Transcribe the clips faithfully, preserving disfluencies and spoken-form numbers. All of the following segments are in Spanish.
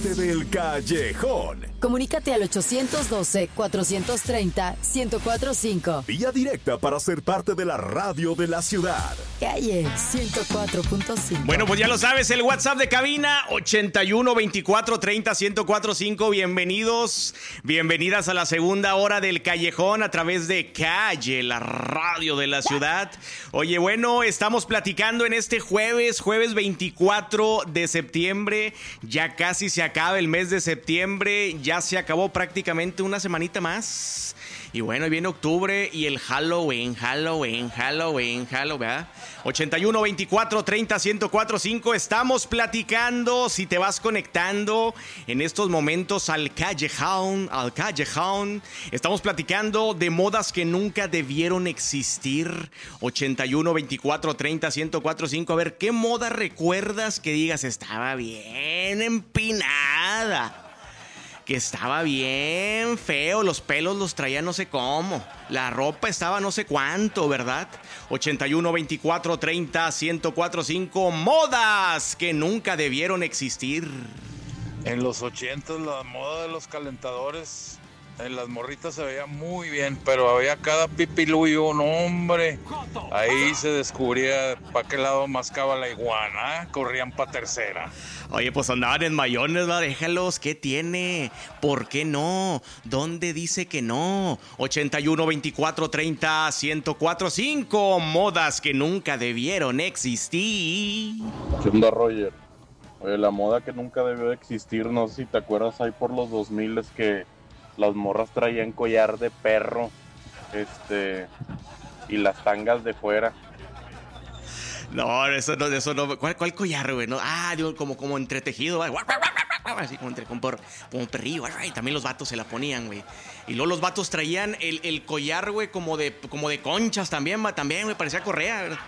Del Callejón. Comunícate al ochocientos doce, cuatrocientos treinta, ciento cuatro cinco. Vía directa para ser parte de la radio de la ciudad. Calle ciento cuatro punto cinco. Bueno, pues ya lo sabes, el WhatsApp de cabina ochenta y uno, veinticuatro, treinta, ciento cuatro cinco. Bienvenidos, bienvenidas a la segunda hora del Callejón a través de Calle, la radio de la ciudad. Oye, bueno, estamos platicando en este jueves, jueves veinticuatro de septiembre. Ya casi se acaba el mes de septiembre, ya se acabó prácticamente una semanita más. Y bueno, viene octubre y el Halloween, Halloween, Halloween, Halloween, ¿verdad? ochenta y uno, veinticuatro, treinta, ciento cuatro cinco. Estamos platicando, si te vas conectando en estos momentos al Callejón, al Callejón. Estamos platicando de modas que nunca debieron existir. ochenta y uno, veinticuatro, treinta, ciento cuatro cinco. A ver, ¿qué moda recuerdas que digas estaba bien empinada? Que estaba bien feo, los pelos los traía no sé cómo, la ropa estaba no sé cuánto, ¿verdad? ochenta y uno, veinticuatro, treinta, ciento cuatro cinco, modas que nunca debieron existir. En los ochentas la moda de los calentadores, en las morritas se veía muy bien, pero había cada pipiluyo, no hombre, ahí se descubría para qué lado mascaba la iguana, corrían para tercera. Oye, pues andaban en mayones, ¿va? Déjalos, ¿qué tiene? ¿Por qué no? ¿Dónde dice que no? ochenta y uno, veinticuatro, treinta, ciento cuatro cinco, modas que nunca debieron existir. ¿Qué onda, Roger? Oye, la moda que nunca debió de existir, no sé si te acuerdas, ahí por los dos mil es que las morras traían collar de perro, este, y las tangas de fuera. No, eso no, eso no. ¿Cuál, cuál collar, güey? No, ah, digo, como, como entretejido, güey. Así como entre, como, por, como perrillo, güey. También los vatos se la ponían, güey. Y luego los vatos traían el, el collar, güey, como de, como de conchas también, güey. También, me parecía correa, ¿verdad?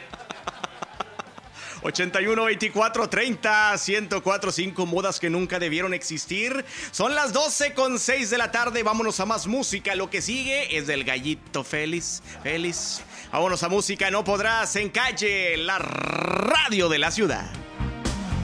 ochenta y uno, veinticuatro, treinta, ciento cuatro cinco, modas que nunca debieron existir. Son las doce con seis de la tarde. Vámonos a más música. Lo que sigue es del Gallito Félix. Félix. Vámonos a música. No podrás en Calle, la radio de la ciudad.